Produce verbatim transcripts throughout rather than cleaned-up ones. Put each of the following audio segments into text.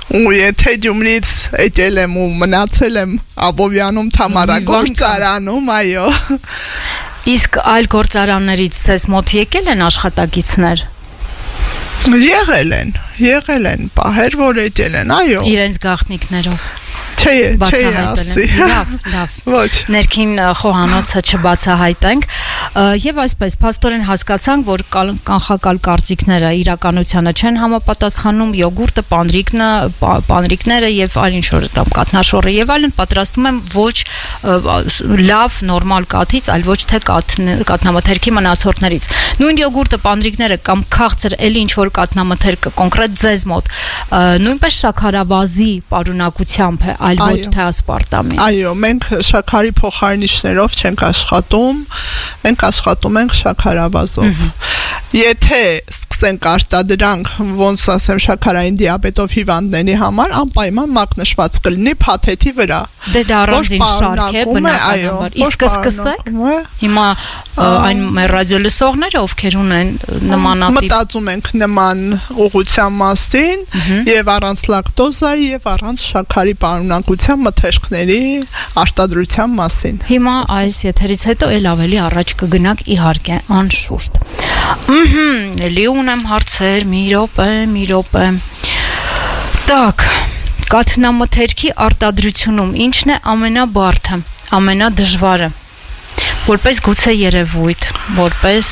ու եթե Գյումրից եկել եմ ու մնացել եմ Աբովյանում Թամարա գործարանում, այո։ Իսկ այլ գործարաններից ցես մոտ եկել են աշխատակիցներ։ Եղել են, եղել են, պահեր որ եկել են, այո։ Իրենց գաղտնիքներով։ Չէ, չէ, ասի։ Լավ, լավ։ Ոչ։ Ներքին խոհանոցը չբացահայտենք, եւ այսպես փաստորեն հասկացանք, որ կանխակալ կարծիքները իրականությանը չեն համապատասխանում, յոգուրտը, պանրիկնը, պանրիկները եւ այլ ինչ որ там կաթնաշորը եւ այլն պատրաստում են ոչ լավ նորմալ կաթից, այլ ոչ թե կաթնամթերքի մնացորդներից։ Նույն յոգուրտը, պանրիկները կամ քաղցր էլի ինչ որ կաթնամթերքը կոնկրետ ձեզ մոտ նույնպես շաքարավազի պարունակությամբ է, այլ ոչ թե ասպարտամի։ Այո, մենք շաքարի փոխարինիչներով չենք աշխատում, մենք աշխատում ենք շաքարավազով։ Եթե սկսենք արտադրանք, ոնց ասեմ, շաքարային դիաբետով հիվանդների համար, անպայման մակնշված կլինի փաթեթի վրա։ Դե դա առանձին շարք է բնականաբար։ Իսկ սկսեք։ Հիմա այն մեր ռադիոլսողները, ովքեր ունեն նմանատիպ մտածում ենք նման ուղղության մասին եւ առանց լակտոզայի եւ առանց շաքարի պարունակության մթերքների արտադրության մասին։ Հիմա այս եթերից հետո էլ ավելի առաջ կգնանք իհարկե անշուշտ։ Ըհը, էլի ունեմ հարցեր, մի րոպե, մի րոպե։ Так, կաթնամթերքի արտադրությունում ինչն է ամենաբարդը, ամենադժվարը։ Որպես գուցե երևույթ, որպես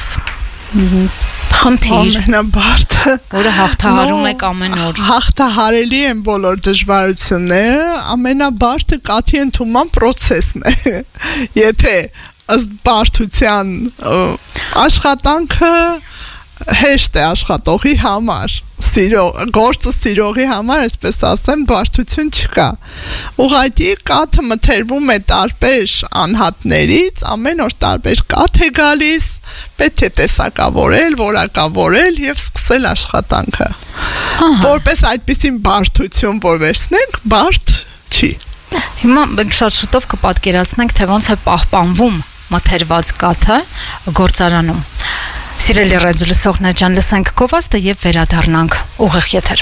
խնդիր, ամենաբարդը, որը հաղթահարում եք ամեն օր։ Հաղթահարելի են բոլոր դժվարությունները, ամենաբարդը կաթի ընդունման process-ն է։ Եթե ըստ բարդության աշխատանքը հեշտ է աշխատողի համար, սիրո, գործը սիրողի համար, այսպես ասեմ, բարդություն չկա։ Ուղղակի կաթը մթերվում է տարբեր անհատներից, ամեն օր տարբեր կաթ է գալիս, պետք է տեսակավորել, որակավորել եւ սկսել աշխատանքը։ Որպես այդպիսին բարդություն որ վերցնենք, բարդ չի։ Հիմա մենք շատ շուտով կպատկերացնենք, թե ոնց է պահպանվում մթերված կաթը գործարանում։ Սիրելի ռադիոլսողներ ջան, լսենք գովազդը եւ վերադառնանք ուղիղ եթեր։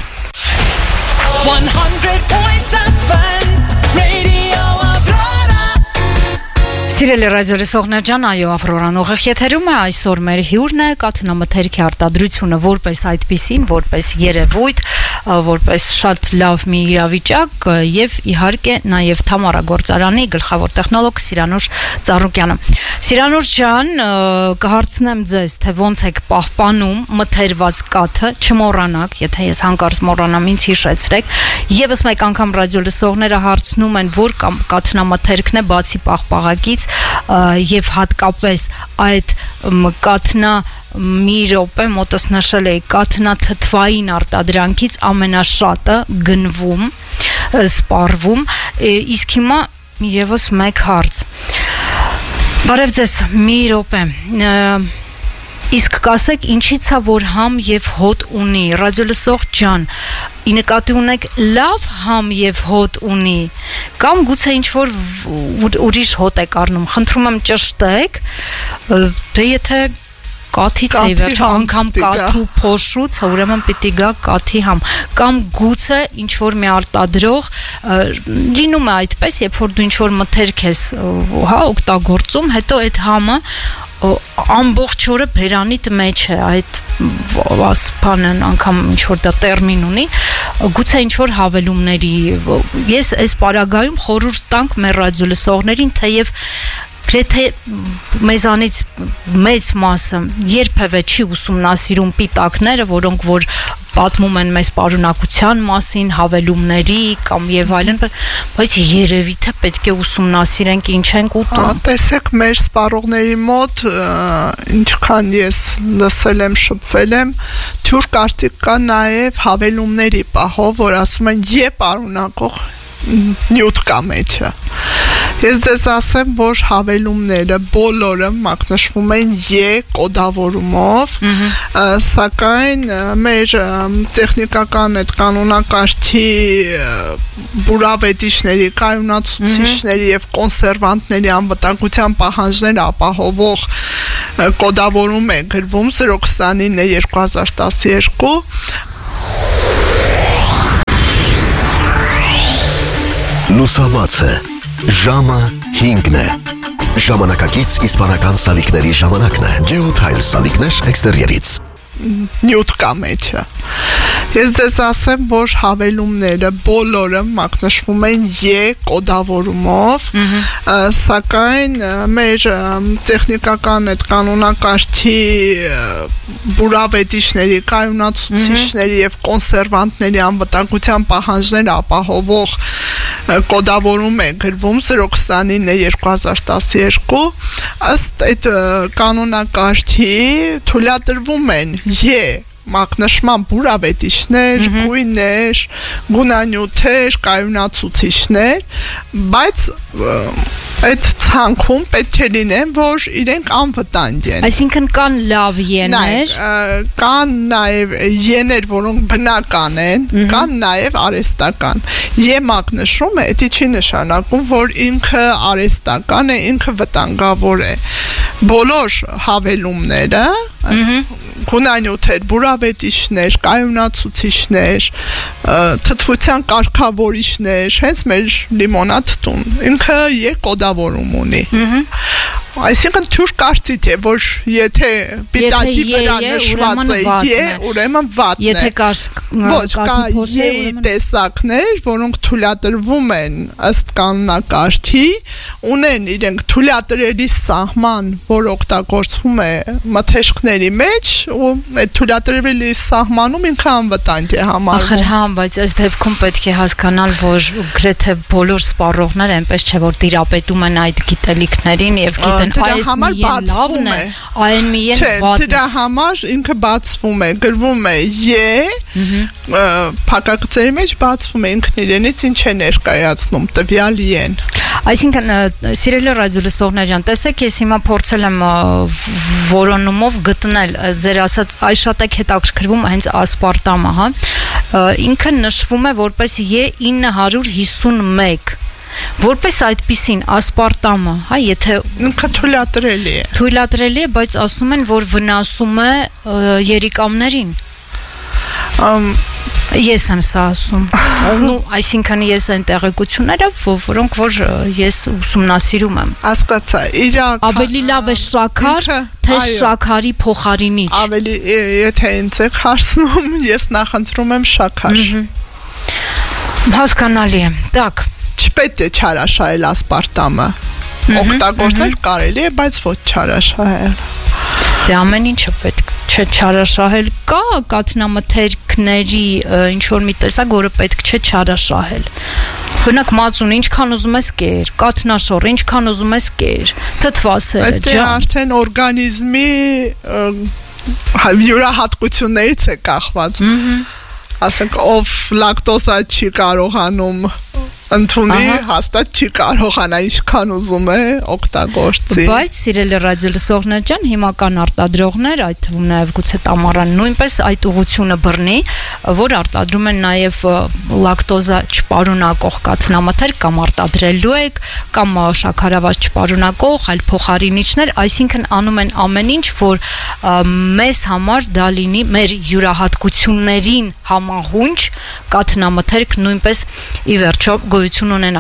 one hundred point seven Radio Aurora Սիրելի ռադիոլսողներ ջան, այո, Ավրորան ուղիղ եթերում է, այսօր մեր հյուրն է կաթնամթերքի արտադրությունը որպես այդպիսին, որպես երևույթ, որպես շատ լավ մի իրավիճակ եւ իհարկե նաեւ Թամարա գործարանի գլխավոր տեխնոլոգ Սիրանուշ Ծառուկյանը։ Սիրանուշ ջան, կհարցնեմ ձեզ, թե ոնց եք պահպանում մթերված կաթը, չմոռանաք, եթե ես հանկարծ մոռանամ, ինձ հիշեցրեք։ Եվս մեկ անգամ ռադիոլսողները հարցնում են, որ կամ կաթնամթերքն է բացի պաղպաղակից եւ հատկապես այդ կաթնա մի րոպե մոտս նշել էի կաթնաթթվային արտադրանքից ամենաշատը գնվում, սպառվում, իսկ հիմա եւս մեկ հարց։ Բարև ձեզ, մի րոպե։ Իսկ կասեք ինչի՞ց է որ համ եւ հոտ ունի, ռադիոլսող ջան, ի նկատի ունեք լավ համ եւ հոտ ունի, կամ գուցե ինչ որ ուրիշ հոտ եք առնում, խնդրում եմ ճշտեք, դե եթե կաթից է վերջ, անգամ կաթու փոշուց, ուրեմն պիտի գա կաթի համ, կամ գուցե ինչ որ մի արտադրող լինում է այդպես, երբ որ դու ինչ որ մթերք ես, հա, օգտագործում, հետո այդ համը ամբողջ օրը բերանիդ մեջ է, այդ ասպանն անգամ ինչ որ դա տերմին ունի, գուցե ինչ որ հավելումների, ես այս պարագայում խորհուրդ տանք մեր ռադիոլսողներին, թեև գրեթե մեզանից մեծ մասը երբևէ չի ուսումնասիրում պիտակները, որոնք որ պատմում են մեզ պարունակության մասին, հավելումների կամ եւ այլն, բայց երևի թե պետք է ուսումնասիրենք ինչ ենք ուտում։ Տեսեք, մեր սպառողների մոտ ինչքան ես լսել եմ, շփվել եմ, թյուր կարծիք կա նաեւ հավելումների պահով, որ ասում են «Է» պարունակող նյութ կա մեջը։ Ես ձեզ ասեմ, որ հավելումները բոլորը մակնշվում են «Է» կոդավորումով, սակայն մեր տեխնիկական այդ կանոնակարգի բուրավետիչների, կայունացուցիչների եւ կոնսերվանտների անվտանգության պահանջները ապահովող կոդավորում է գրվում zero twenty-nine two thousand twelve Լուսաբաց է, ժամը հինգն է, ժամանակակից իսպանական սալիկների ժամանակն է, Geotile սալիկներ էքստերիերից նյութ կա մեջը։ Ես ձեզ ասեմ, որ հավելումները բոլորը մակնշվում են Է կոդավորումով, սակայն մեր տեխնիկական այդ կանոնակարգի բուրավետիչների, կայունացուցիչների եւ կոնսերվանտների անվտանգության պահանջներ ապահովող կոդավորում է գրվում զրո քսանինը երկու հազար տասներկու, ըստ այդ կանոնակարգի թույլատրվում են Է մակնշման բուրավետիչներ, գույներ, գունանյութեր, կայունացուցիչներ, բայց այդ ցանքում պետք է լինեն, որ իրենք անվտանգ են։ Այսինքն կան լավ Եներ, կան նաև Եներ, որոնք բնական են, կան նաև արհեստական։ Է մակնշումը դա չի նշանակում, որ ինքը արհեստական է, ինքը վտանգավոր է։ Բոլոր հավելումները գունանյութեր, բուրավետիչներ, կայունացուցիչներ, թթվության կարգավորիչներ, հենց մեր լիմոնադ տուն, ինքը Է կոդավորում ունի։ Այսինքն թյուր կարծիք է, որ եթե պիտակի վրա նշված է Է, ուրեմն վատն է։ Եթե կար ոչ, կա Է-ի տեսակներ, որոնք թույլատրվում են ըստ կանոնակարգի, ունեն իրենք թույլատրելի սահման, որ օգտագործվում է մթերքների մեջ, ու այդ թույլատրելի սահմանում ինքը անվտանգ է համարվում։ Ախր հա, բայց այս դեպքում պետք է հասկանալ, որ գրեթե բոլոր սպառողները այնպես չէ, որ տիրապետում են այդ գիտելիքներին եւ գիտեն այս միայն լավն է, այն միայն վատն է։ Դրա համար ինքը բացվում է, գրվում է Է, փակագծերի մեջ բացվում է ինքն իրենից ինչ է ներկայացնում, տվյալ Է-ն։ Այսինքն, սիրելի ռադիոլսողներ ջան, տեսեք, ես հիմա փորձել եմ որոնումով գտնել ձեր ասած այս շատ է հետաքրքրվում հենց ասպարտամը, հա։ Ինքը նշվում է որպես Է ինը հարյուր հիսունմեկ, որպես այդպիսին ասպարտամը, հա, եթե ինքը թույլատրելի է։ Թույլատրելի է, բայց ասում են, որ վնասում է երիկամներին։ Ես եմ սա ասում։ Ու այսինքն ես այն տեղեկությունները, որոնք որ ես ուսումնասիրում եմ։ Հասկացա, իրական ավելի լավ է շաքար, թե շաքարի փոխարինիչ։ Ավելի, եթե ինձ եք հարցնում, ես նախընտրում եմ շաքար։ Հասկանալի է։ Так, չպետք է չարաշահել ասպարտամը։ Օգտագործել կարելի է, բայց ոչ չարաշահել։ Դե ամեն ինչը պետք չէ չարաշահել, կա կաթնամթերքների ինչ որ մի տեսակ, որը պետք չէ չարաշահել։ Օրինակ մածուն ինչքան ուզում ես կեր, կաթնաշոր ինչքան ուզում ես կեր, թթվասերը, ջան։ Դա արդեն օրգանիզմի յուրահատկություններից է կախված։ Ասենք ով լակտոզա չի կարողանում ընդունի, հաստատ չի կարողանա ինչքան ուզում է օգտագործի։ Բայց սիրելի ռադիոլսողներ ջան, հիմա կան արտադրողներ, այդ թվում նաև գուցե Տամարան նույնպես այդ ուղղությունը բռնի, որ արտադրում են նաև լակտոզա չպարունակող կաթնամթերք կամ արտադրելու եք, կամ շաքարավազ չպարունակող այլ փոխարինիչներ, այսինքն անում են ամեն ինչ, որ մեզ համար դա լինի մեր յուրահատկություններին համահունչ կաթնամթերք նույնպես ի վերջո գոյություն ունենա։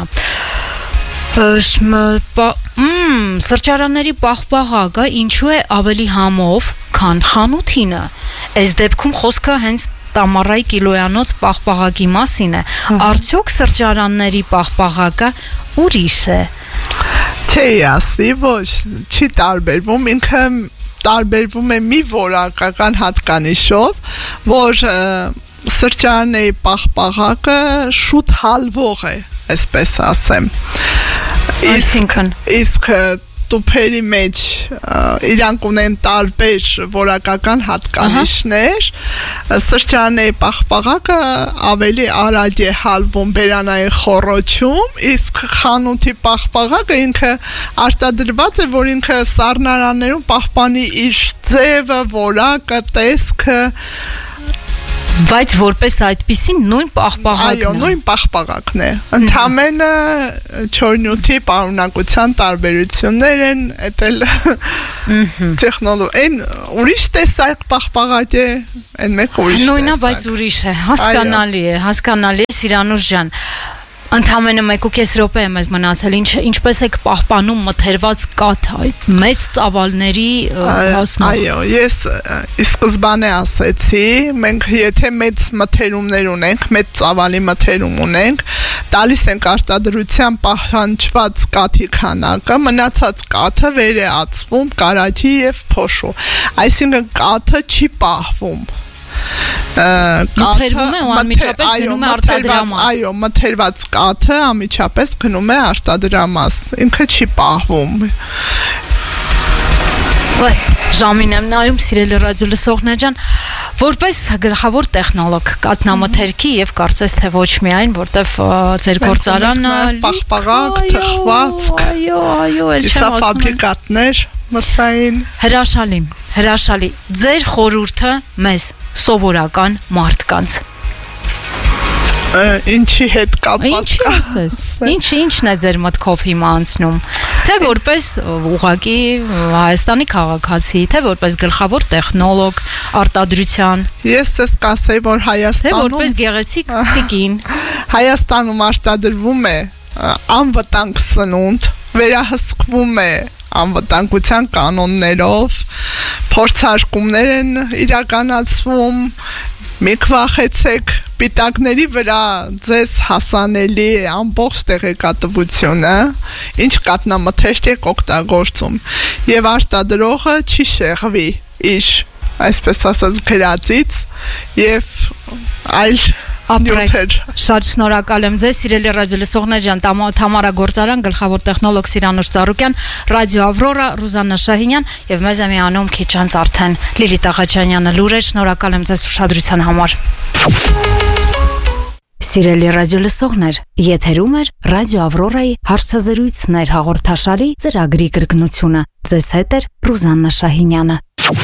Սրճարանների պաղպաղակը ինչու է ավելի համով, քան խանութինը։ Այս դեպքում խոսքը հենց Տամարայի կիլոյանոց պաղպաղակի մասին է։ Արդյոք սրճարանների պաղպաղակը ուրիշ է։ Չէ, ասի, ոչ, չի տարբերվում, ինքը տարբերվում է մի որակական հատկանիշով, որ սրճարանների պաղպաղակը շուտ հալվող է, այսպես ասեմ։ Այսինքն իսկ տուփերի մեջ իրանք ունեն տարբեր որակական հատկանիշներ, սրճարանների պաղպաղակը ավելի արագ է հալվում, բերանային խոռոչում, իսկ խանութի պաղպաղակը ինքը արտադրված է, որ ինքը սառնարաններում պահպանի իր ձևը, որակը, տեսքը։ Բայց որպես այդպիսին նույն պաղպաղակն է։ Այո, նույն պաղպաղակն է։ Ընդամենը չորնյութի պարունակության տարբերություններ են, էտել տեխնոլոգիա։ Այն ուրիշ տեսակ պաղպաղակ է, այն մեկ ուրիշ տեսակ։ Նույնա, բայց ուրիշ է, հասկանալի է, հասկանալի է, Սիրանուշ ջան։ Ընդամենը մեկ ու կես րոպե է մեզ մնացել, ինչ, ինչպես եք պահպանում մթերված կաթը, այդ մեծ ծավալների հասնող։ Այո, ես ի սկզբանե ասեցի, մենք եթե մեծ մթերումներ ունենք, մեծ ծավալի մթերում ունենք, տալիս ենք արտադրության պահանջված կաթի քանակը, մնացած կաթը վեր է ածվում կարագի եւ փոշու, այսինքն կաթը չի պահվում։ Մթերվում է ու անմիջապես գնում է արտադրամաս։ Այո, մթերված կաթը անմիջապես գնում է արտադրամաս, ինքը չի պահվում։ Ոայ, ժամին եմ նայում, սիրելի ռադիոլսողներ ջան, որպես գլխավոր տեխնոլոգ կաթնամթերքի եւ կարծես թե ոչ միայն, որտեվ ձեր գործարանը պաղպաղակ, թխված, այո, այո, էլ չեմ ասում։ Ֆաբրիկատներ մսային։ Հրաշալի, հրաշալի։ Ձեր խորհուրդը մեզ սովորական մարդկանց։ Ինչի հետ կապված։ Ինչի ասես։ Ինչ ինչն է ձեր մտքով հիմա անցնում։ Թե որպես ուղղակի Հայաստանի քաղաքացի, թե որպես գլխավոր տեխնոլոգ արտադրության։ Ես ես կասեի, որ Հայաստանում Թե որպես գեղեցիկ տիկին։ Հայաստանում արտադրվում է անվտանգ սնունդ, վերահսկվում է անվտանգության կանոններով, փորձարկումներ են իրականացվում, մի քվախեցեք պիտակների վրա ձեզ հասանելի է ամբողջ տեղեկատվությունը, ինչ կաթնամթերք եք օգտագործում, եւ արտադրողը չի շեղվի իր, այսպես ասած, գրածից եւ այլ Ապրեք, շատ շնորհակալ եմ ձեզ, սիրելի ռադիոլսողներ ջան, Թամարա Գործարյան, գլխավոր տեխնոլոգ Սիրանուշ Ծառուկյան, Ռադիո Ավրորա, Ռուզաննա Շահինյան եւ մեզ է միանում քիչ անց արդեն Լիլիթ Աղաջանյանը լուրեր, շնորհակալ եմ ձեզ ուշադրության համար։ Սիրելի ռադիոլսողներ, եթերում է Ռադիո Ավրորայի հարցազրույցներ հաղորդաշարի ծրագրի կրկնությունը։ Ձեզ հետ է Ռուզաննա Շահինյանը։